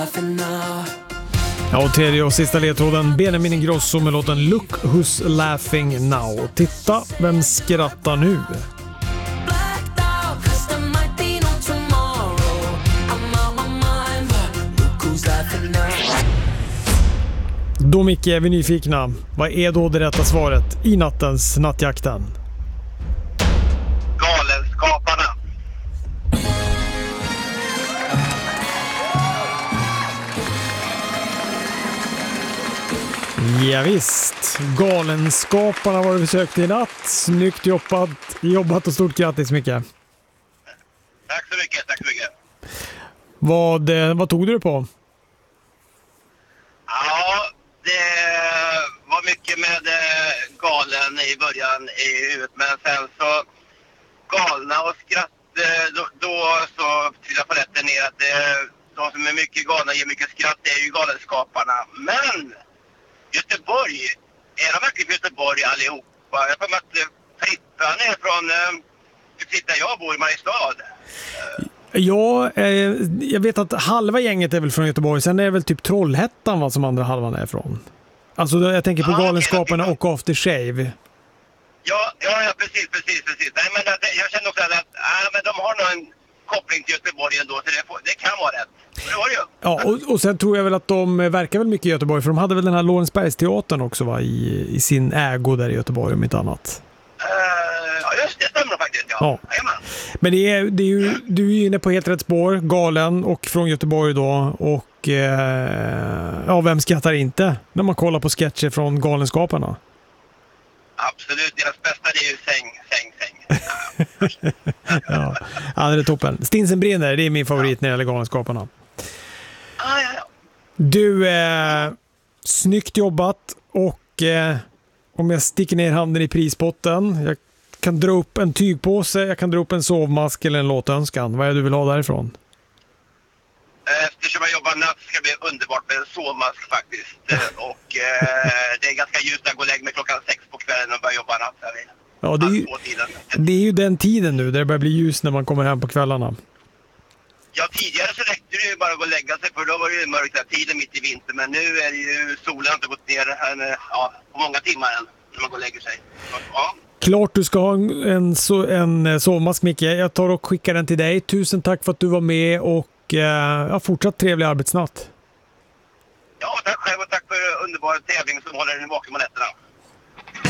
Ja, och tredje och sista ledtråden. Benjamin Ingrosso med låten Look Who's Laughing Now. Titta, vem skrattar nu? Då Micke är vi nyfikna. Vad är då det rätta svaret i nattens Nattjakten? Galenskaparna. Ja, visst. Galenskaparna var det vi sökte i natt. Snyggt jobbat och stort grattis Micke. Tack så mycket, tack så mycket. Vad tog du på? Ja, det var mycket med galen i början i huvudet, men sen så galna och skratt, då så trillade paletten ner att de som är mycket galna ger mycket skratt, det är ju galenskaparna. Men Göteborg, är de verkligen från Göteborg allihopa? Jag tror att Frittan är från, där jag bor i Mariestad. Ja, jag vet att halva gänget är väl från Göteborg. Sen är det väl typ Trollhättan vad som andra halvan är från. Alltså jag tänker på Galenskaparna och After Shave. Ja, precis. Nej, men jag känner också att men de har nog en koppling till Göteborg ändå, så det kan vara rätt. Det var det ju. Ja, och sen tror jag väl att de verkar väl mycket i Göteborg, för de hade väl den här Lorensbergsteatern också va, i sin ägo där i Göteborg om inte annat. Ja, just det stämmer faktiskt. Ja. Men du är ju inne på helt rätt spår. Galen och från Göteborg då. Och vem skrattar inte när man kollar på sketcher från Galenskaparna? Absolut, deras bästa det är ju säng. Ja, det är toppen. Stinsen brinner, det är min favorit när det gäller Galenskaparna. Ja. Du, snyggt jobbat. Och om jag sticker ner handen i prispotten, jag kan dra upp en tygpåse, jag kan dra upp en sovmask eller en låtönskan. Vad är det du vill ha därifrån? Eftersom jag jobbar natt ska det bli underbart med en sovmask faktiskt. Och det är ganska ljust att gå och lägga mig klockan 6 på kvällen och börja jobba natt. Ja, det är ju den tiden nu där det börjar bli ljus när man kommer hem på kvällarna. Ja, tidigare så räckte det ju bara att gå och lägga sig, för då var det ju mörkt där tiden mitt i vinter. Men nu är det ju, solen inte gått ner på många timmar än när man går och lägger sig. Så, ja. Klart du ska ha en sovmask, Micke. Jag tar och skickar den till dig. Tusen tack för att du var med och fortsatt trevlig arbetsnatt. Ja, tack själv och tack för underbar tävling som håller den vaken på nätterna.